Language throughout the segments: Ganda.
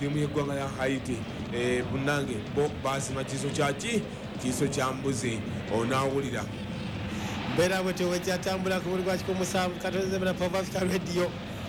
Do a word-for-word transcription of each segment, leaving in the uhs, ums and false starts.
ttiimu y'eggwanga lya Haiti bunnange bo baasima kiso kyaki kiso kya mbuzi onaawulira mbeera bwe tewekyatambula ku buli gwa kikumi musanvu katozebera Pop Africa Radio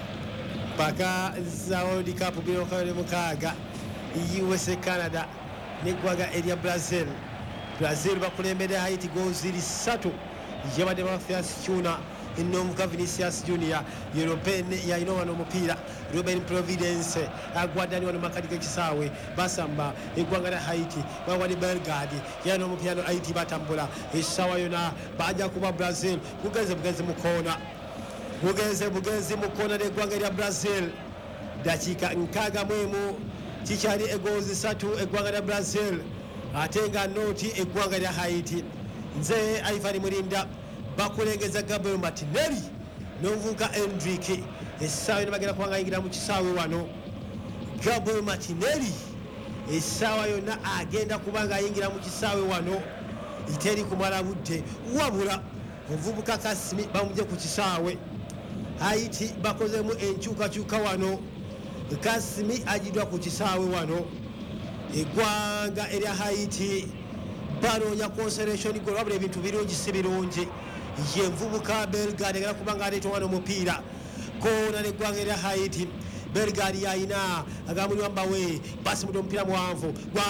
paka za World Cup bibiri mu mukaaga U S A Canada n'eggwanga erya Brazil Brazil bakulembedde Haiti gooziri ssatu yabadde Mathias Cunha Inomuka Vinicius Junior European yalina wano omupiira Ruben Providence agwaddani wano makati g'ekisaawe basamba eggwanga lya Haiti bawali Belgrade yalina omupiira no Haiti batambula essaawa yona bajja kuba Brazil bugenze bugenzi mu koona bugenze bugenzi mu koona n'eggwanga lya Brazil dakiika nkaaga mu emu kikyali egoozi ssatu eggwanga lya Brazil ate nga nooti eggwanga lya Haiti nze Ivan Mulinda bakulengeza Gabriel Martinelli n'omuvubuka Hendrick essaawa yona bagenda kubanga ayingira mu kisaawe wano Gabriel Martinelli essaawa yona agenda kubanga ayingira mu kisaawe wano iteri kumala budde wabula omuvubuka Kasimi bamugye ku kisaawe Haiti bakozemu enkyukakyuka wano Kasimi agiddwa ku kisaawe wano eggwanga erya Haiti banoonya consolation goal wabula ebintu birungi si birungi ye nvubuka Belgrade agenda kubanga aleeta wano omupiira koona n'eggwanga erya Haiti Belgrade yayina agamuliwamba we basimudde omupiira muwanvu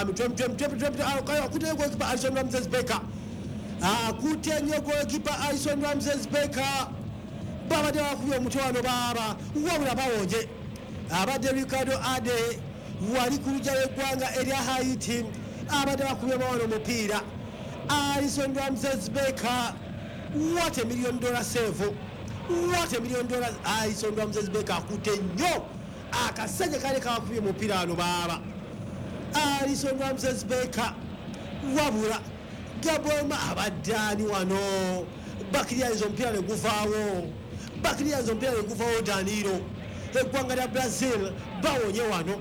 gwamikutte goalkeeper Alison Ramses Becker akutte nnyo goalkeeper Alison Ramses Becker babadde bakubye omutwe wano baaba wabula bawonje abadde Ricardo Ade wali ku lujja lw'eggwanga erya Haiti abadde bakubye wano omupiira Alison Ramses Becker what a million dollar save what a million dollars Alison Ramses Becker akutte nnyo akasajja kale kakubye omupiira wano baaba Alison Ramses Becker wabula Gaboma abaddaani wano bakiriyanza omupiira ne guvaawo bakiriyanza omupiira ne guvaawo Danilo eggwanga lya Brazil bawonye wano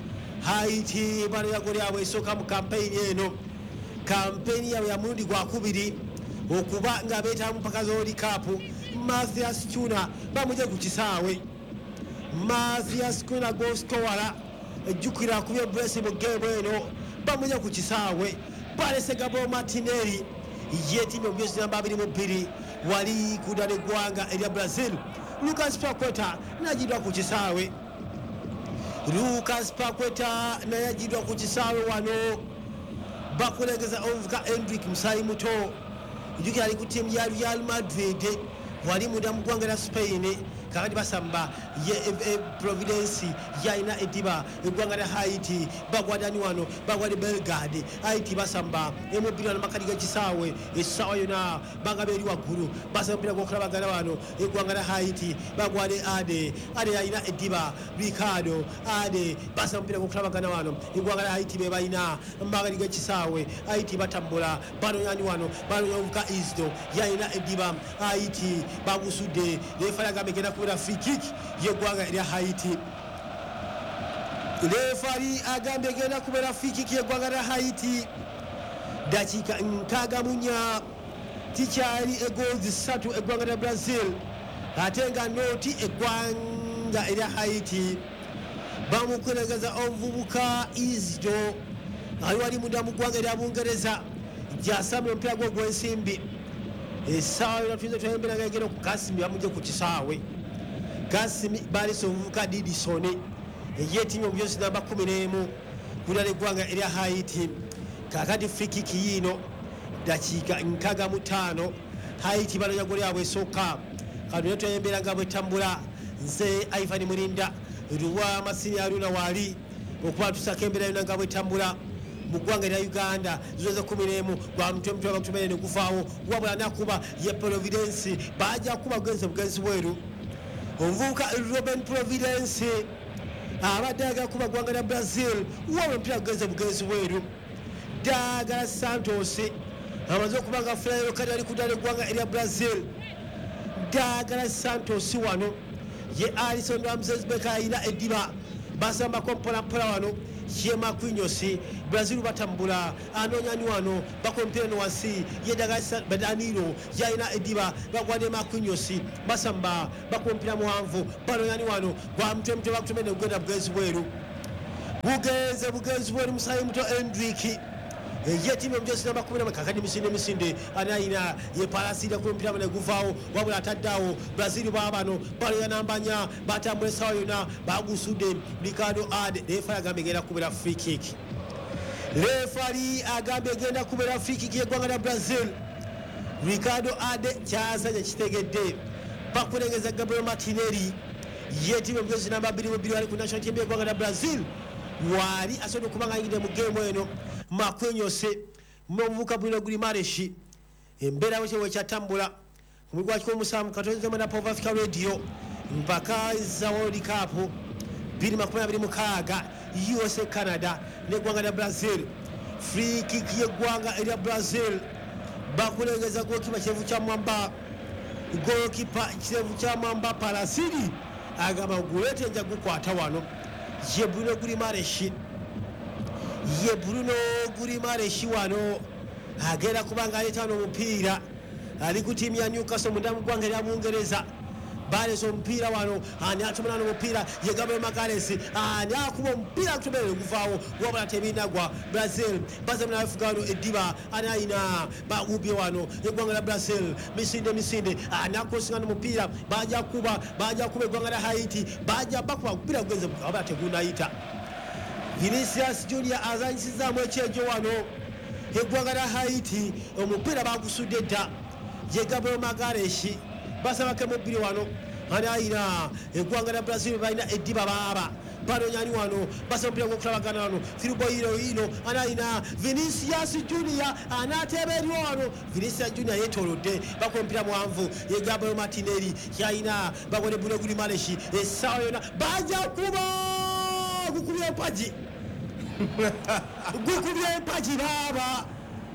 Haiti bano yagole yabwe esooka mu kampeyini eno kampeyini yabwe ya mulundi gwakubiri okuba nga beetaamu mpaka World Cup Mathias Cunha bamugye ku kisaawe Mathias Cunha goalscorer ejjukira akubye brace mu geemu eno bamugye ku kisaawe balese Gabriel Martinelli yeetimye obuyosi namba abiri mu bbiri wali kudda n'eggwanga erya Brazil Lucas Paqueta nagiddwa ku kisaawe Lucas Paqueta naye agiddwa ku kisaawe wano bakulengeza omuvubuka Hendrick musaayi muto ejjukira ali ku ttiimu ya Real Madrid wali munda mu ggwanga lya Spain kakati basamba ye Providence yalina eddiba eggwanga lya Haiti bagwadani wano bagwade Belgrade Haiti basamba emupiira wano makati g'ekisaawe essaawa yona banga beeri waggulu basamba omupiira gw'okulabagana wano eggwanga lya Haiti bagwade Ade Ade yalina eddiba Ricardo Ade basamba omupiira gw'okulabagana wano eggwanga lya Haiti be balina makati g'ekisaawe Haiti batambula banonyani wano banonya omuvubuka Isdo yalina eddiba Haiti bagusudde refa yagamba egenda kubera free kick yeggwanga erya Haiti refari agambye egenda kubera free kick yeggwanga lya Haiti dakiika nkaaga mu nnya tikyali egoozi ssatu eggwanga lya Brazil ate nga nooti eggwanga erya Haiti bamukulengeza omuvubuka Isdo ali wali munda mu ggwanga erya Bungereza gyasamba omupiira gwe gw'ensimbi essaawa yona tuyinza twayembera nga egenda ku Kasimi bamugye ku kisaawe Kasimi balese omuvubuka Didisoni eyeetimye obuyosi namba kumi n'emu kudala eggwanga erya Haiti kakati free kick yiino dakiika nkaaga mu ttaano Haiti banonya gole yabwe esooka kano ne twayembera nga bwetambula nze Ivan Mulinda luwa masini aluna waali okuba tusaka embeera yona nga bwetambula mu ggwanga erya Uganda zoze kumi n'emu gwa mutwe mutwe bakutumene ne guvaawo wabula nakuba ye Providence bajja kuba bugenze bugenzi bweru omuvubuka Ruben Providence abadde ayagala kuba ggwanga lya Brazil wabula omupiira gugenze bugenzi bweru Dagala Santos amaze okuba nga fulayo kati ali kuddala eggwanga erya Brazil Dagala Santos wano ye Alison Ramses Becker ayina eddiba basambako mpolampola wano ye Marquinhos Brazil batambula anoonyani wano bakola omupiira no wansi ye Danilo yalina eddiba bagwadde Marquinhos basamba bakola omupiira muwanvu banoonyani wano gwa mutwe mutwe bakutumene ogenda bugenzi bweru bugenze bugenzi bwali musayi muto Hendrick ye timu mjesi namba kumi na moja kakadi misinde misinde anaina ye palasida ku mpira mane guvao wabula ataddawo Brazil babano bali ya namba nya batambule sawa yona bagusude Ricardo Ade refa agambe genda kubera free kick refari agambe genda kubera free kick ye gwanga Brazil Ricardo Ade kyasanya kitegedde bakulengeza Gabriel Martinelli ye timu mjesi namba mbili mu mbili ali ku national team ye gwanga Brazil wali asodo kubanga ngide mu game eno makwenyose muvuka bwino guli mareshi embera weche wechatambula kumugwa kiko musamu katonze mana Pova Africa Radio mpaka za World Cup bili makumi abiri mukaga U S A Canada ne gwanga da Brazil free kick ye gwanga ila Brazil bakulengeza goalkeeper chevu cha mwamba goalkeeper chevu cha mwamba Palasidi agama gulete nja gukwata wano ye bwino guli mareshi ye Bruno Guimaraes wano agera kubanga aleta mpira ali ku timu ya Newcastle mundamu gwange ya Mungereza bale so mpira wano ani atumana no mpira ye Gabriel Magalhaes ani akuba mpira kutobele kuvaawo wabala tebina gwa Brazil baza mna Afgano ediba ana ina ba ubye wano ye gwanga la Brazil misinde misinde ani akosinga no mpira baja kuba baja kuba gwanga la Haiti baja bakwa mpira gwenze wabala teguna ita Vinicius Junior azanyisiza mwechejo wano egwanga la Haiti omupira bagusudde dda ye Gabriel Magalhaes basaba ke mubiri wano ana ina egwanga la Brazil baina ediba baba bano nyani wano basaba mpira gokulabagana wano Filipo hilo hilo ana ina Vinicius Junior anateberi wano Vinicius Junior yetolode bakompira mwanvu ye Gabriel Martinelli yaina bagone Bruno Guimaraes esawa yona baja kuba gukubye paji gukubye paji baba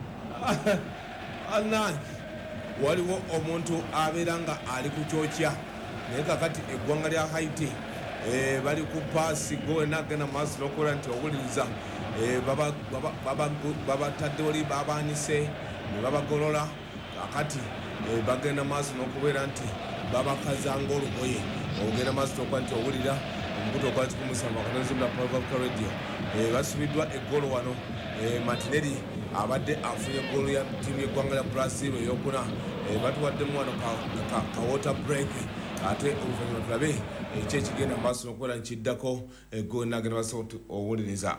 Anan waliwo omuntu aberanga ali kuchokya naye kakati eggwanga lya Haiti eh bali ku pass go nagena mass lokola nti owuliriza eh baba baba baba tadde oli baba anise ne baba golola kakati eh bagenda mass nokubera nti baba kazanga olugoye ogenda mass tokwa nti owulira omukuto kwati kumusamba kanazimba Pova Africa Radio eh basubidwa egolo wano eh Martinelli abadde afuye golo ya timu y'eggwanga lya Brazil eyokuna eh batuwadde mwana ka ka water break ate oluvannyuma tulabe ekyo ekigenda maaso n'okubeera nkiddako egolo nagenda basobola owuliriza.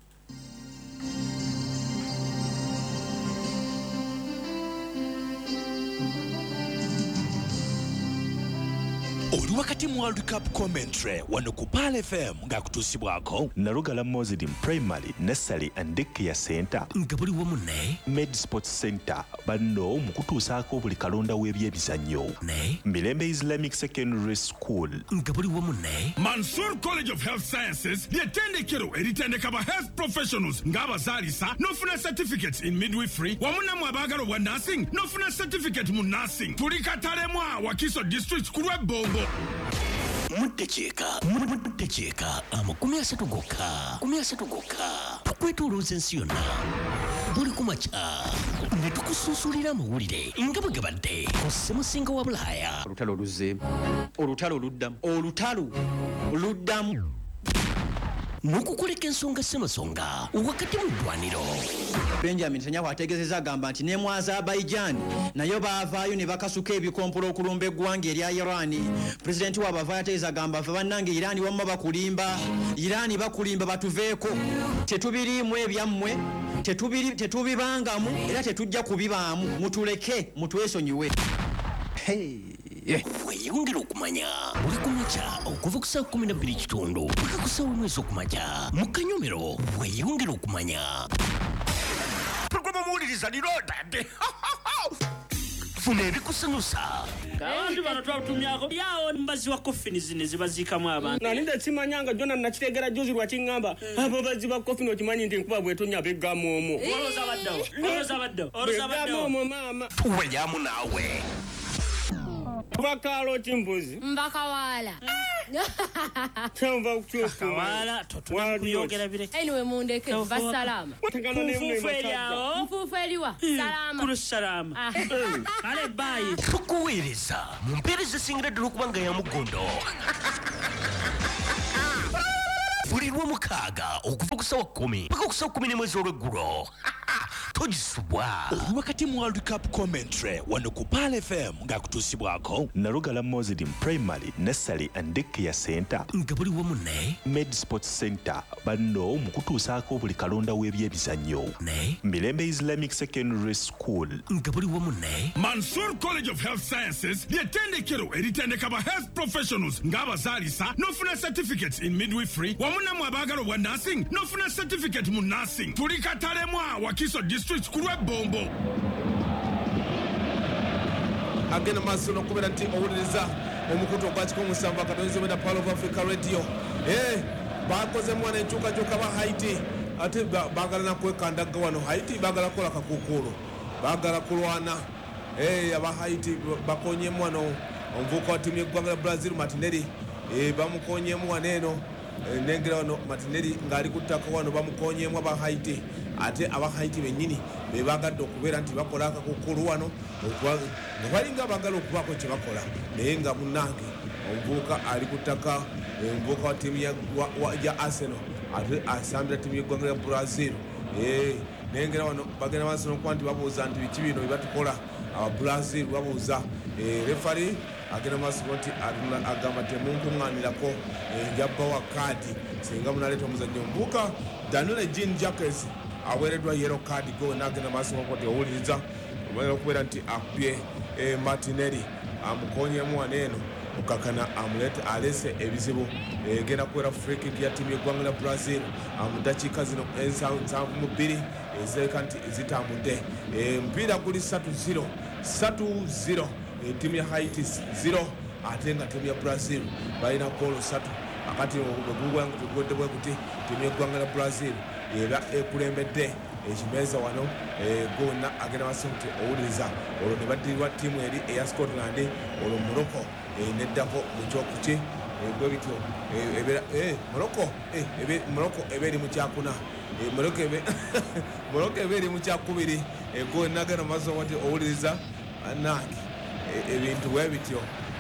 Oli wakati mu World Cup commentary wano ku Pal F M nga kutusibwako Narugala Mozidi Primary, Nursery and Daycare Center nga buli wamu ne Med Sports Center banno mu kutuusaako buli kalonda w'ebyemizannyo ne Mirembe Islamic Secondary School nga buli wamu ne Mansour College of Health Sciences ly'ettendekero eritendeka ba health professionals ng'abazaalisa n'ofuna certificates in midwifery wamu namwe abaagala obwa nursing n'ofuna certificate mu nursing. Tuli Katalemwa Wakiso District ku lw'Ebongo. Mutecheeka mutecheeka amakumi asatu gokka kumi asatu gokka tukwetolooza ensi yonna buli kumakya ne tukususulira amawulire nga bwe gabadde ku ssemusinga wa Bulaaya. Olutalo luzze olutalo luddamu olutalo luddamu n'okukoleka ensonga ssemasonga wakati mu ddwaniro. Benjamin Netanyahu ategeezezza agamba nti ne mu Azerbaijan nayo baavaayo ne bakasuka ebikompolo okulumba eggwanga erya Iran. Pulezidenti waabwe avaayo ategeeza agamba ffe bannange Iran wamma bakulimba Iran bakulimba batuveeko tetubiriimu ebyammwe tetubibangamu era tetujja kubibaamu mutuleke mutwesonyiwe. Weyongera okumanya buli kumakya okuva ku saa kumi na bbiri kitundu paka ku saa omwezi okumakya mu Kanyomero. Weyongera okumanya muwuliriza lirodadde funa ebikusanyusa abantu bano twatumyako yawo mbazi wa coffin zine zibaziikamu abantu nani ndakimanyanga jona nakitegera juzi lwakingamba abo bazi ba coffin okimanyi nti nkuba bwetonya beggamu omwo oloza baddawo oloza baddawo oloza baddawo omwo mama weyamu naawe bakalo chimbuzi mbakawala chamba kuchoka wala totuyogera bire anyway mundeke basalama mfufeliao mfufeliwa salama kuru salama ale bye tukuweereza mu mpeereza esingira ddala okuba nga ya mugondo buli gw'omukaaga okuva ku ssawa kkumi paka ku ssawa kkumi n'emu ez'olweggulo togisubwa oli wakati mu World Cup commentary wano ku Pal F M ng'akutuusibwako Nalugala Muslim Primary Nursery and Daycare Center nga buli wamu ne Med Sports Center banno mu kutuusaako buli kalonda w'ebyebizannyo ne Mirembe Islamic Secondary School nga buli wamu ne Mansour College of Health Sciences ly'ettendekero eritendeka ba health professionals ng'abazaalisa n'ofuna certificates in midwifery wamu nammwe abaagala obwa nursing n'ofuna certificate mu nursing tuli katalemwa Wakiso District ku lw'ebbombo agenda maaso n'okubeera nti owuliriza omukutu ogwakiko musanvu akatonzi bweda Power of Africa Radio eh bakozemu wano enkyukakyuka ba Haiti ate baagala nakwekandagga wano Haiti baagala kukola kakuukuulu baagala kulwana eh aba Haiti bakonyemu wano omuvubuka wa ttiimu y'eggwanga lya Brazil Martinelli eh bamukonyemu wano eno nengera wano Martinelli ng'ali ku ttaka wano bamukonyemu aba Haiti ate aba Haiti bennyini be baagadde okubeera nti bakola akakuukulu wano nga balinga baagala okubaako kye bakola naye nga munnange omuvubuka ali ku ttaka omuvubuka wa ttiimu ya Arsenal ate asambira ttiimu y'eggwanga lya Brazil nengera wano bagenda maaso n'okuba nti babuuza nti biki bino bye batukola aba Brazil babuuza refari agenda maaso nti agamba temunkuŋŋaanirako njabba wa kaadi singa munaleeta omuzannyo omuvubuka Daniel Jean Jacques aweereddwa yellow card go n'agenda maaso nti owuliriza omanira okubeera nti akubye Martinelli amukonyemu wano eno mukakana amulete alese ebizibu egenda kubeera free kick ya ttiimu y'eggwanga lya Brazil mu ddakiika zino ensanvu mu bbiri ezirabika nti zitambudde omupiira guli satu zero satu zero ttiimu ya Haiti zero ate nga ttiimu ya Brazil balina goolo satu akati ogugwedde bwe kuti ttiimu y'eggwanga lya Brazil era ekulembedde ekimeeza wano gonna agenda maaso nti owuliriza olwo ne baddirirwa ttiimu eri eya Scotland olwo Morocco neddako mu kyokuki bwe bityo Morocco eba eri mu kyakuna Morocco eba eri mu kyakubiri gonna agenda maaso nti owuliriza nange ebintu bwe bityo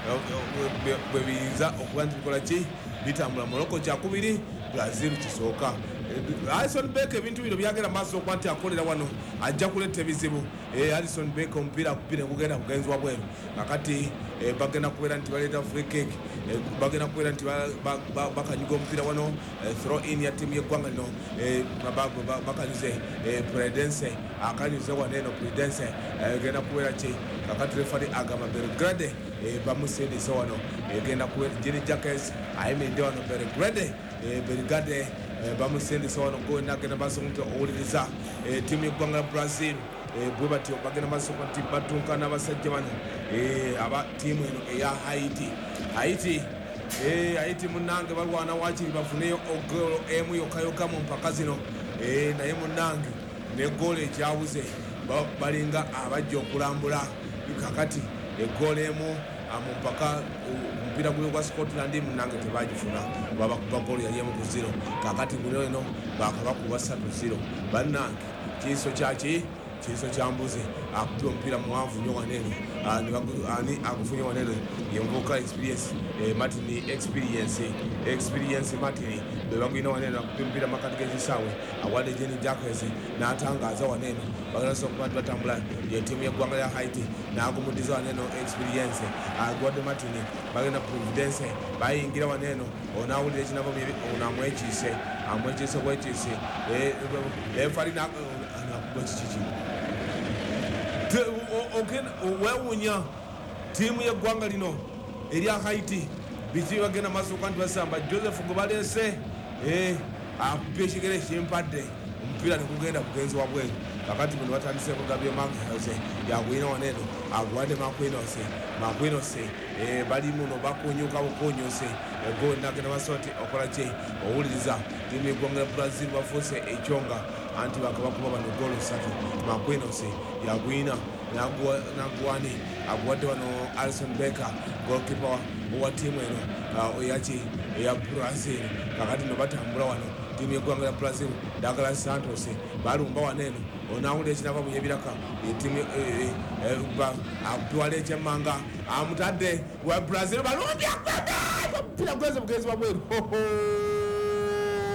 bwe biyinza okuba nti bikola ki bitambula Morocco kyakubiri Brazil kisooka Alison Beck ebintu bino byagenda maaso okuba nti akolera wano ajja kuleeta ebizibu Alison Beck omupiira akupira gugenda kugenzwa bweru kakati bagenda kubeera nti baleeta free kick bagenda kubeera nti bakanyuga omupiira wano throw in ya ttiimu y'eggwanga lino bakanyuze Prudence akanyuze wano eno Prudence egenda kubeera ki kakati refari agamba Belgrade bamusindise wano egenda kubeera Jean Jacques ayimiridde wano Belgrade Belgrade bamusindise wano gonna agenda maaso nti owuliriza ttiimu y'eggwanga lya Brazil bwe batyo bagenda maaso nti batunka n'abasajja bano aba ttiimu eno eya Haiti Haiti Haiti munnange balwana waakiri bafuneyo ogoolo emu yokkayoka mu mpaka zino naye munnange ne goolo ekyabuze balinga abajja okulambula kakati egoolo emu mu mpaka omupiira guli gwa Scotland munnange tebagifuna babakuba goolo yali emu ku zero kakati guno eno bakabakuba ssatu zero bannange kiiso kyaki kiiso kya mbuzi akubye omupiira muwanvu nnyo waneeno ani akufunye waneeno yemuvubuka experience Martin experience experience Martin bwe bagwina waneeno akubye omupiira makati g'ekisaawe awadde Jean Jacques n'atangaaza waneeno bagenda so okuba nti batambula ye ttiimu y'eggwanga lya Haiti n'agumuddiza waneeno experience agwadde Martin bagenda Providence bayingira waneeno onaawulira ekinabo ono amwekiise amwekiise bwekiise efali nakuba kikiki wewuunya ttiimu y'eggwanga lino erya Haiti biki bagenda maaso okuba nti basamba Joseph gwe baleese akupya ekigere kimpadde omupiira ne gugenda kugenzebwa bweru kakati bino batandiseko gabye Makwinose yagwina waneeno aguwadde Makwinose Makwinose bali muno bakonyuka bukonyose go nagenda maaso nti okola ki owuliriza ttiimu y'eggwanga lya Brazil bafuuse ekyonga anti bakabakuba bano goolo ssatu Makwinose yagwina naguwani aguwadde wano Alison Becker goalkeeper owa ttiimu eno eyaki eya Brazil kakati no batambula wano ttiimu y'eggwanga lya Brazil Douglas Santos balumba waneeno onaawulira ekinava mu yebiraka ettiimu akutwala ekyemmanga amutadde wa Brazil balumbya omupiira gweze bugezi bwa bweru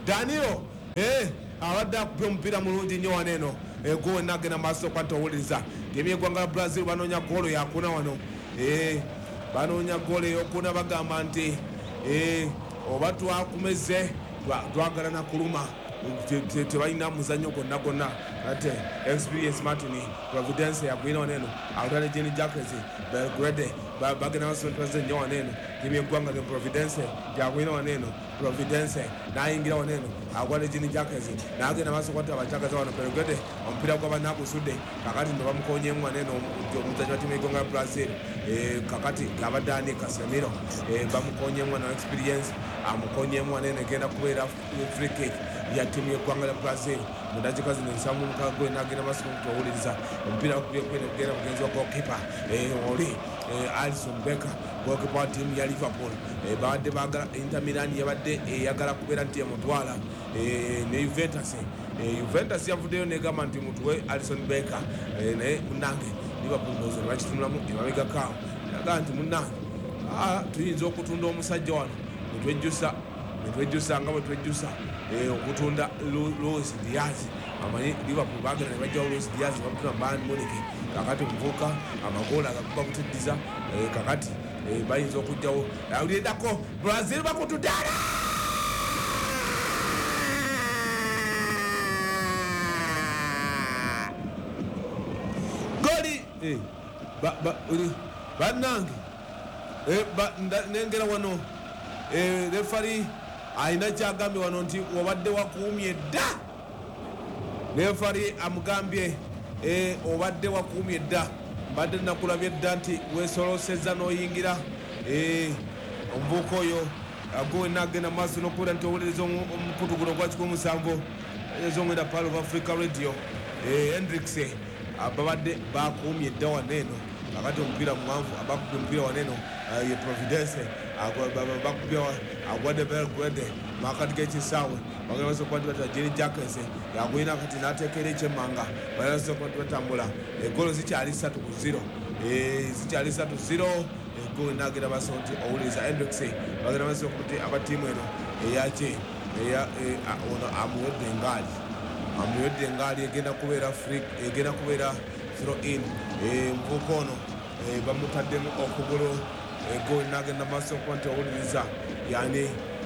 Danilo eh abadde akupya omupiira mulungi nnyo waneeno ego nagenda maaso kwata owuliriza timu yeggwanga la Brazil banoonya goolo yakuna wano eh banoonya goolo eyokuna bagamba nti eh oba twakumeze twagala na kuluma tebalina muzannyo gonna gonna ate experience Martin Providence yagwina waneeno awutale Jenny Jackets Belgrade bagenda basontraze nnyo waneeno timu yeggwanga ne Providence yagwina waneeno Providence nayingira waneeno agwale Jenny Jackets nagenda maaso kwata abachakaza wano Belgrade omupiira gw'abannagusudde kakati ne bamukonyemu waneeno omuzannyi wa timu yeggwanga la Brazil kakati abadde ani Casemiro bamukonyemu wano experience amukonyemu waneeno egenda kubeera free kick ya timu yeggwanga la Brazil mu dakika zino nsamu mukaga gwe nagenda maaso kwawuliriza omupiira gugenda mugenzi wa goalkeeper oli Alisson Becker goalkeeper wa timu ya Liverpool babadde bagala Inter Milan yabadde eyagala kubeera nti yamutwala ne Juventus Juventus yavuddeyo negamba nti mutuwe Alisson Becker naye munange Liverpool nozo bakitunulamu emabegakaawo yagaa nti munange tuyinza okutunda omusajja wano netwejjusa netwejjusa nga bwe twejjusa okutunda Luis Diaz amanyi Liverpool bagenda ne bajjawo Luis Diaz bamutuna Bayern Munich kakati omuvuka amagoola agakuba kutuddiza kakati bayinza okujjawo awulireddako Brazil bakutudala goli bannange nengera wano refari alina kyagambye wano nti obadde wakuumye dda refari amugambye obadde wakuumye dda mbadde nakulabye dda nti weesolosezza n'oyingira omuvuuka oyo agowe nagenda maaso n'okubeera nti owuliriza omukutu guno gwa kikumi musanvu ezomwenda Pearl of Africa Radio Hendrix babadde bakuumye dda waneeno kakati omupiira muwanvu abakubye omupiira waneeno ye Providence bakubye agwadde Belgrade makati g'ekisaawe bagenda basobola kuba nti batala Jenny Jackets yagwina kati n'ateekera ekyemmanga bagenda basobola kuba nti batambula egolo zikyali ssatu ku zero zikyali ssatu zero egolo nagenda basobola nti owuliriza Hendrix bagenda basobola kuba nti abatiimu eno eyaki ono amuwedde engaali amuwedde engaali egenda kubeera free egenda kubeera throw in mvuuka ono bamutaddemu okugulu egoli nagenda maaso okuba nti owuliriza yani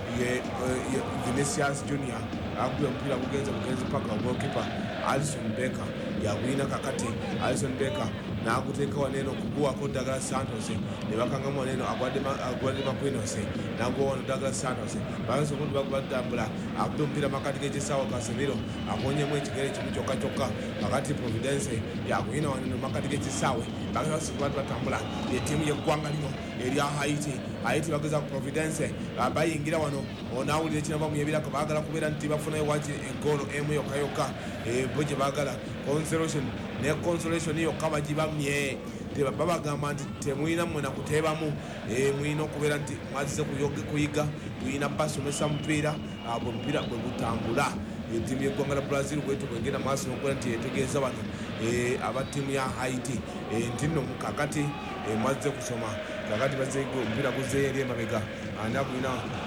Vinicius Junior agubye omupiira gugenze bugenzi paka goalkeeper Alisson Becker yagwina kakati Alisson Becker naguteeka waneeno okuguwako Douglas Santos ne bakangamu waneeno agwadde Marquinhos nagwa wano Douglas Santos bagenza okundi batambula akubye omupiira makati g'ekisaawa Casemiro akonyemu ekigere kimu kyokka kyokka kakati Providence yagwina waneeno makati g'ekisaawe bagenza okuba batambula etiimu yeggwanga lino erya Haiti Haiti bageza ku Providence bayingira wano onawulira ekinava mu yebirako baagala kubeera nti bafunayo waki eggoolo emu yokka yokka bo gye baagala consolation ne consolation yokka bagibamye babagamba nti temulina mwena kuteebamu mulina okubeera nti mwazize kuyiga tulina basomesa mupiira bwe mupiira bwe gutambula etiimu yeggwanga la Brazil bwetu bwengenda maaso nokubeera nti yetegeeza bano abatiimu ya Haiti nti nno kakati mwazize kusoma kakati bazego omupiira guzeeyo eri emabega ani akulina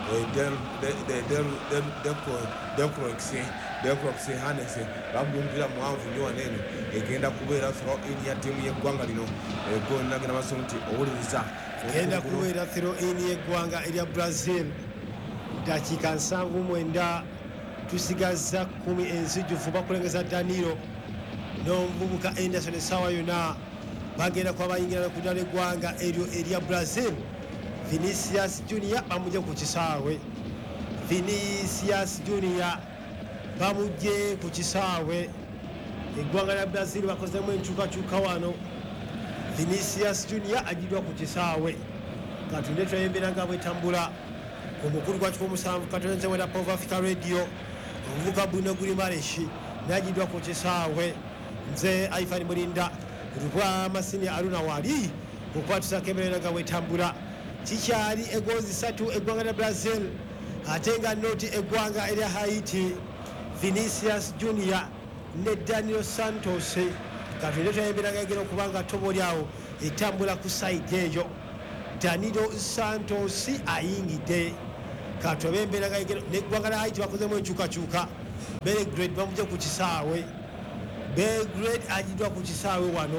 Decroix Hannes babu omupiira muwanvu nnyo waneeno egenda kubeera throw in ya tiimu yeggwanga lino ego nagenda maaso nti owuliriza egenda kubeera throw in yeggwanga erya Brazil dakiika nsanvu mwenda tusigaza kumi enzijuvu bakulengeza Danilo n'omuvubuka Anderson essaawa yonna bagenda kuba bayingira ku ddala eggwanga eryo erya Brazil. Vinicius Junior bamugye ku kisaawe Vinicius Junior bamugye ku kisaawe eggwanga lya Brazil bakozemu enkyukakyuka wano Vinicius Junior agiddwa ku kisaawe katunde twayembera nga bwetambula omukulu gwa kikumi musanvu katonze wera Pearl of Africa Radio omuvuka Bruno Guimaraes nagiddwa ku kisaawe nze Aifani Mulinda rwa masini Aruna wali okukwatusa embeera nga bwetambula kikyali egozi satu eggwanga lya Brazil ate nga noti eggwanga erya Haiti Vinicius Junior ne Danilo Santos katonde twayembera ngagera okubanga tobo lyawo etambula ku side eyo Danilo Santos ayingidde katulabe embeera nga igero neggwanga lya Haiti bakozemu enkyukakyuka. Belgrade bamugye ku kisaawe, Belgrade agiddwa ku kisaawe wano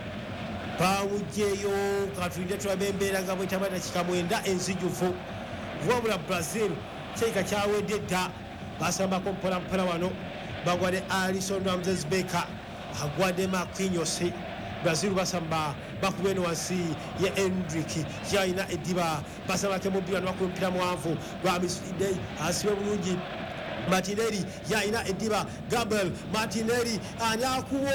bamugyeyo. Katulinde tulabe embeera nga bwetaba dakika mwenda enzijufu. Wabula Brazil kyeka kyawedde dda basambako mpolampola wano bagwadde Alisson Ramses Becker agwadde Marquinhos. Brazil basamba bakubye eno wansi ye Endrick yalina eddiba basambako emupira nebakuba omupira muwanvu gwa Misiri asibe bulungi Martinelli yalina eddiba Gabriel Martinelli ani akuba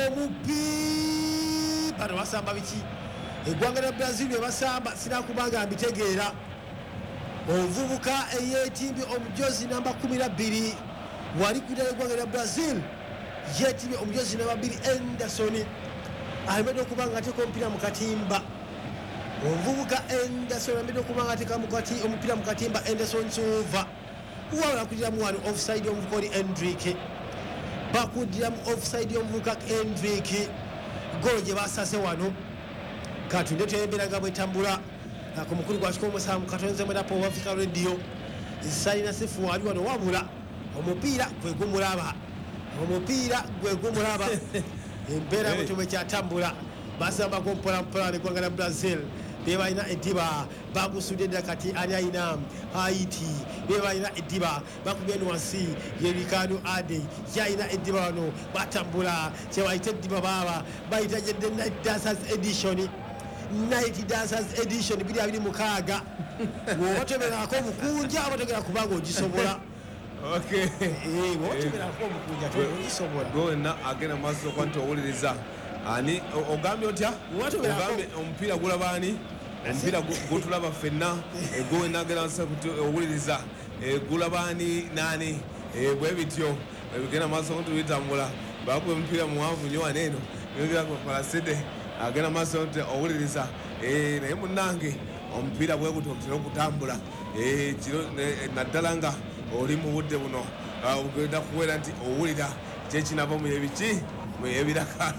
omupira bano basamba biki eggwanga lya Brazil bye basamba sinakubanga mbitegeera. Omuvubuka eyeetimbye omujozi namba kumi na bbiri wali kwita eggwanga lya Brazil yeetimbye omujozi namba bbiri Anderson ayambedde okuba nga ateeka omupiira mu katimba. Omuvubuka Anderson ayambedde okuba nga ateeka omupiira mu katimba. Anderson Silva wabula kuddiramu wano offside y'omuvubuka oli Endrick, bakuddiramu offside y'omuvubuka Endrick. Golo gye basase wano. Katunde tuyembera nga bwetambula ku mukulu gwa kikumi musanvu katonze mwerapo wa Africa Radio Salina Sifu wali wano wabula omupiira gwe gumulaba, omupiira gwe gumulaba. Embeera bwe tume kyatambula basambako mpolampola neggwanga lya Brazil be balina eddiba bagusudde dda kati ani alina Haiti be balina eddiba bakubye eno wansi ye Ricardo Ade yalina eddiba wano batambula kyebayita eddiba baba bayita gye Night Dancers Edition. Night Dancers Edition biri abiri mukaaga wobatemerako obukunja abategera kubanga ogisobola. Okay. Eh, wobatemerako obukunja ogisobola. Gonna agenda maaso kwa nti owuliriza ani ogambye otya ogambye omupiira gulaba ani omupiira gutulaba ffenna gonna agenda maaso owuliriza gulaba ani nani bwe bityo ebigenda maaso nti bitambula bakuba omupiira muwanvu nnyo waneeno yogera ku Palaside agenda maaso nti owuliriza naye munnange omupiira bwe gutyo otera okutambula kiro naddala nga oli mu budde buno ogenda kuwera nti owulira kyekinava mu yebiki mu yebiraka.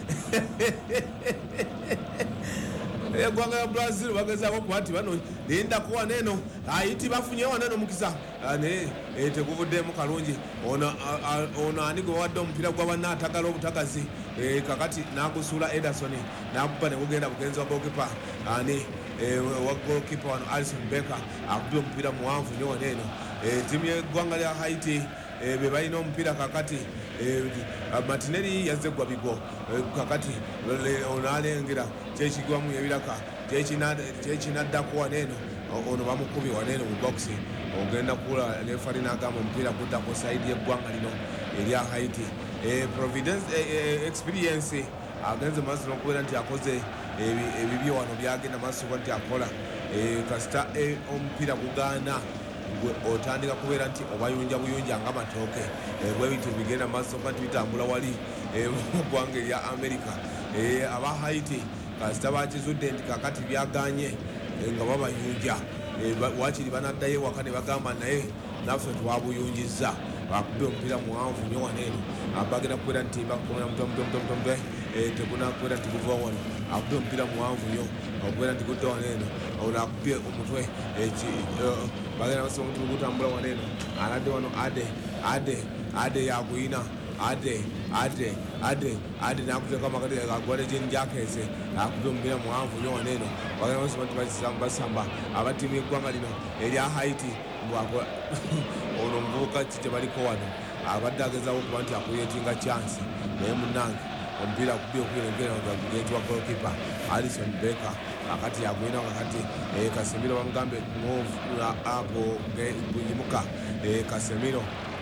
Eggwanga lya Brazil bagezaako kuba nti bano linda kuwa neeno Haiti bafunyewo waneeno mukisa naye teguvuddemu kalungi. Ono ani gwe wadde omupiira gwa banna atagala obutagazi kakati nagusuula Ederson nakuba ne gugenda bugenzi wa goalkeeper ani wa goalkeeper wano Alisson Becker akubye omupiira muwanvu nnyo waneeno. Ttiimu y'eggwanga lya Haiti be balina omupiira kakati. Martinelli yazze gwa bigo kakati ono alengera kyekigwamu yebiraka kyekinaddaku waneeno ono bamukubye waneeno mu boxi ogenda kula lefali n'agamba omupiira guddako saidi y'eggwanga lino erya Haiti. Providence experience agenze maaso n'okubeera nti akoze ebibyo wano byagenda maaso nti akola kasita omupiira gugaana otandika kubeera nti obayunja buyunja nga matooke bwe bintu bigenda maaso nti bitambula wali mu ggwanga erya America. Aba Haiti kasita bakizudde nti kakati byaganye nga babayunja wakiri banaddayo ewaka ne bagamba naye naffe twabuyunjizza bakubye omupiira muwanvu nnyo waneeno bagenda kubeera nti bakukomera mutomtomtomtomtombe teguna kubeera nti guva wano akubye omupiira muwanvu nnyo okubeera nti gudda waneeno ono akubye omutwe bagenda basobola nti gutambula waneeno anadde wano ade ade ade yaguyina ade ade ade ade nakuteeka makati agwade jeni jakese akubye omupiira muwanvu nnyo waneeno bagenda basobola nti basamba basamba abatiimu y'eggwanga lino erya Haiti bwakola ono omuvubuka kye baliko wano abadde agezaako okuba nti akuyetinga chansi naye munnange omupiira akubye okwirengera gugenti wa goalkeeper Alisson Becker akati yagwina kakati Casemiro bamugambe apo yimuka Casemiro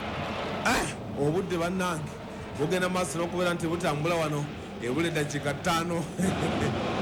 obudde bannange bugenda maaso n'okubeera nti butambula wano ebule dakika ttaano